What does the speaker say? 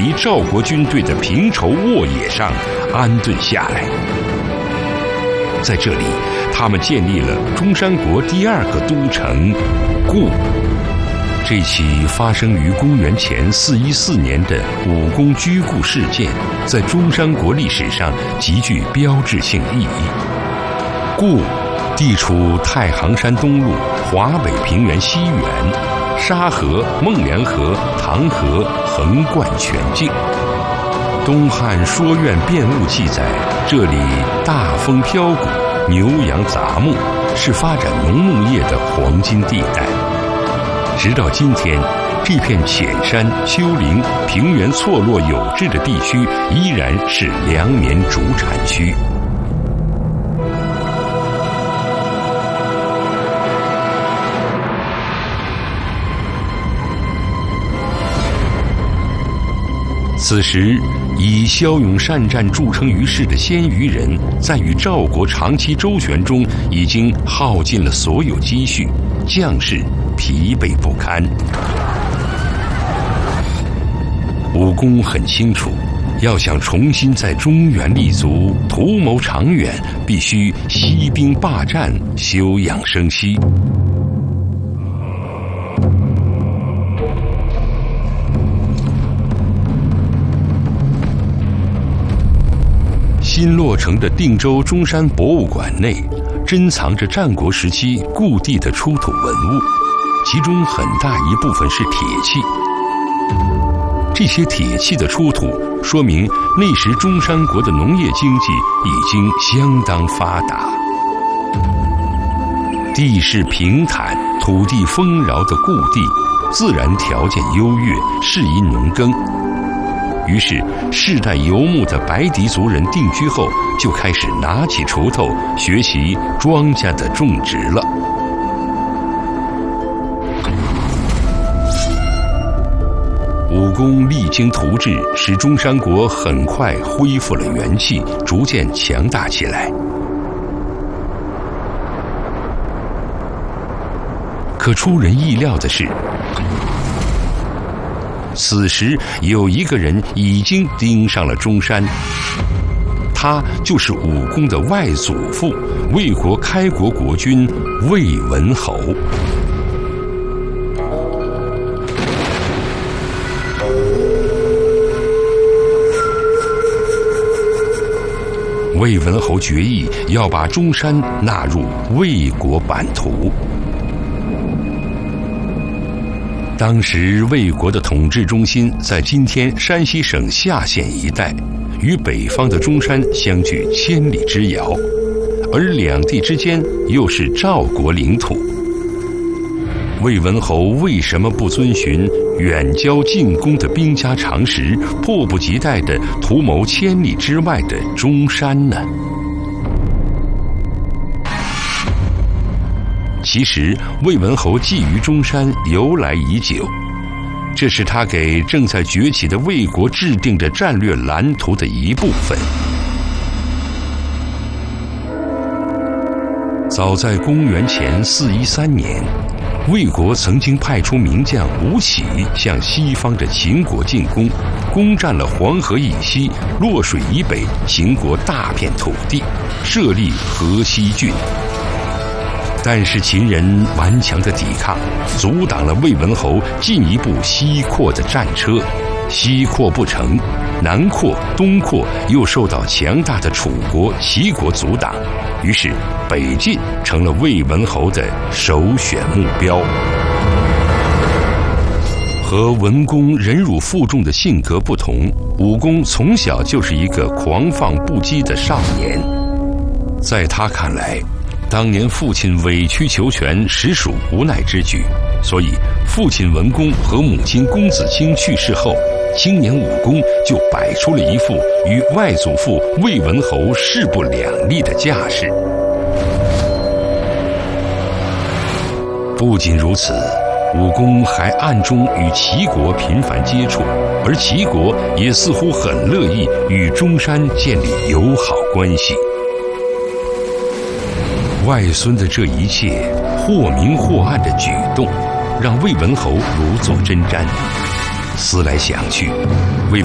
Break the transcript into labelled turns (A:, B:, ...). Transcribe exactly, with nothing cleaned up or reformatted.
A: 敌赵国军队的平畴沃野上安顿下来。在这里，他们建立了中山国第二个都城固。这起发生于公元前四一四年的武功居固事件，在中山国历史上极具标志性意义。固地处太行山东麓华北平原西缘，沙河、孟良河、唐河横贯全境。东汉说苑变物记载，这里大风飘谷，牛羊杂牧，是发展农牧业的黄金地带。直到今天，这片浅山、丘陵、平原错落有致的地区依然是粮棉主产区。此时，以骁勇善战著称于世的鲜于人，在与赵国长期周旋中，已经耗尽了所有积蓄，将士疲惫不堪。武功很清楚，要想重新在中原立足，图谋长远，必须息兵霸占，休养生息。新落成的定州中山博物馆内，珍藏着战国时期故地的出土文物，其中很大一部分是铁器。这些铁器的出土，说明那时中山国的农业经济已经相当发达。地势平坦、土地丰饶的故地，自然条件优越，适宜农耕。于是，世代游牧的白狄族人定居后，就开始拿起锄头学习庄稼的种植了。武功励精图治，使中山国很快恢复了元气，逐渐强大起来。可出人意料的是，此时有一个人已经盯上了中山，他就是武功的外祖父，魏国开国国君魏文侯。魏文侯决意要把中山纳入魏国版图。当时魏国的统治中心在今天山西省夏县一带，与北方的中山相距千里之遥，而两地之间又是赵国领土。魏文侯为什么不遵循远交近攻的兵家常识，迫不及待地图谋千里之外的中山呢？其实，魏文侯觊觎中山由来已久，这是他给正在崛起的魏国制定着战略蓝图的一部分。早在公元前四一三年，魏国曾经派出名将吴起向西方的秦国进攻，攻占了黄河以西、洛水以北秦国大片土地，设立河西郡。但是秦人顽强的抵抗，阻挡了魏文侯进一步西扩的战车。西扩不成，南扩、东扩又受到强大的楚国、齐国阻挡，于是北进成了魏文侯的首选目标。和文公忍辱负重的性格不同，武公从小就是一个狂放不羁的少年。在他看来，当年父亲委曲求全，实属无奈之举，所以父亲文公和母亲公子卿去世后，青年武公就摆出了一副与外祖父魏文侯势不两立的架势。不仅如此，武公还暗中与齐国频繁接触，而齐国也似乎很乐意与中山建立友好关系。外孙的这一切或明或暗的举动，让魏文侯如坐针毡。思来想去，魏